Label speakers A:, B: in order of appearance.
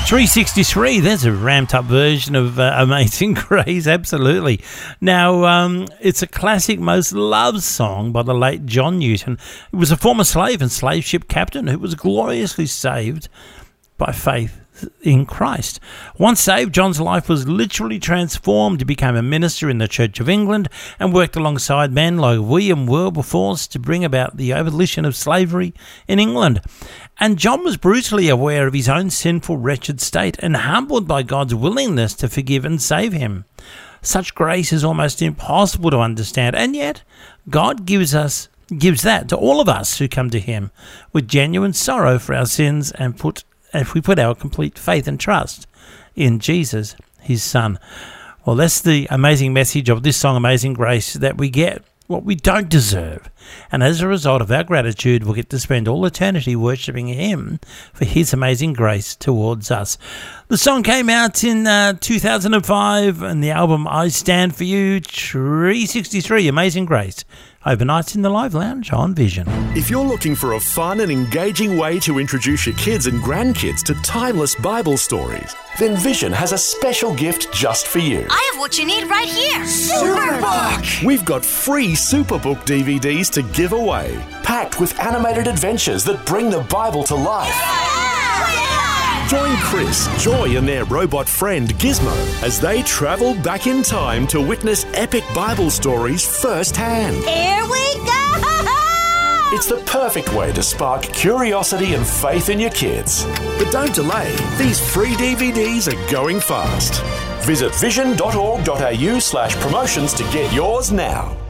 A: 363, there's a ramped up version of Amazing Grace, absolutely. Now, it's a classic, most loved song by the late John Newton. He was a former slave and slave ship captain who was gloriously saved by faith in Christ. Once saved, John's life was literally transformed. He became a minister in the Church of England and worked alongside men like William Wilberforce to bring about the abolition of slavery in England. And John was brutally aware of his own sinful, wretched state and humbled by God's willingness to forgive and save him. Such grace is almost impossible to understand, and yet God gives that to all of us who come to him with genuine sorrow for our sins and if we put our complete faith and trust in Jesus, his Son. Well, that's the amazing message of this song, Amazing Grace, that we get what we don't deserve. And as a result of our gratitude, we'll get to spend all eternity worshipping him for his amazing grace towards us. The song came out in 2005, and the album I Stand For You, 363, Amazing Grace. Overnight in the Live Lounge on Vision.
B: If you're looking for a fun and engaging way to introduce your kids and grandkids to timeless Bible stories, then Vision has a special gift just for you.
C: I have what you need right here.
B: Superbook! We've got free Superbook DVDs to give away, packed with animated adventures that bring the Bible to life. Join Chris, Joy and their robot friend Gizmo as they travel back in time to witness epic Bible stories firsthand.
C: Here we go!
B: It's the perfect way to spark curiosity and faith in your kids. But don't delay, these free DVDs are going fast. Visit vision.org.au/promotions to get yours now.